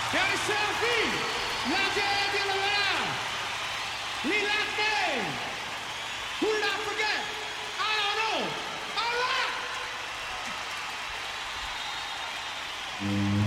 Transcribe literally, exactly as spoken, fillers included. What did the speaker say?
Got a selfie. La gente de la Relax. Who did I forget? I don't know. All right.